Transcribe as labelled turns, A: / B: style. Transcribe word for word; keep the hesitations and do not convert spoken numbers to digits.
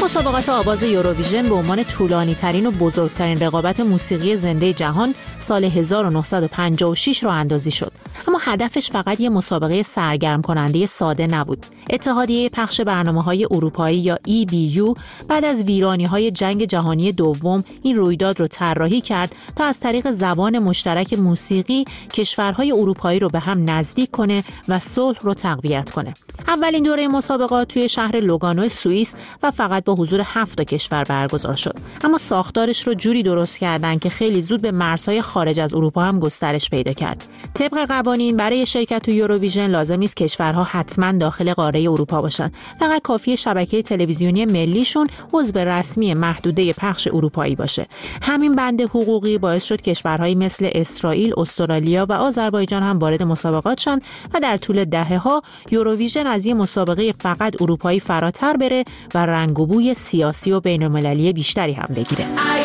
A: مسابقات آواز یوروویژن به عنوان طولانی‌ترین و بزرگترین رقابت موسیقی زنده جهان سال هزار و نهصد و پنجاه و شش راه اندازی شد. اما هدفش فقط یه مسابقه سرگرم کننده ساده نبود. اتحادیه پخش برنامه‌های اروپایی یا ای بی یو بعد از ویرانی‌های جنگ جهانی دوم این رویداد رو طراحی کرد تا از طریق زبان مشترک موسیقی کشورهای اروپایی رو به هم نزدیک کنه و صلح رو تقویت کنه. اولین دوره مسابقات توی شهر لوگانو سوئیس و فقط با حضور هفت تا کشور برگزار شد. اما ساختارش رو جوری درست کردن که خیلی زود به مرزهای خارج از اروپا هم گسترش پیدا کرد. طبق قوانین برای شرکت تو یوروویژن لازم نیست کشورها حتما داخل قاره اروپا باشن. فقط کافیه شبکه تلویزیونی ملیشون عضو رسمی محدوده پخش اروپایی باشه. همین بند حقوقی باعث شد کشورهایی مثل اسرائیل، استرالیا و آذربایجان هم وارد مسابقات شدن و در طول دهه‌ها یوروویژن از یه مسابقه فقط اروپایی فراتر بره و رنگ و بوی سیاسی و بین‌المللی بیشتری هم بگیره.